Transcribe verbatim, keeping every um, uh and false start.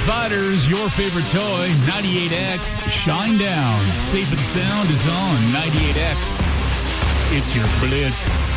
Fighters, your favorite toy, ninety-eight X, Shine Down. Safe and Sound is on ninety-eight X. It's your Blitz.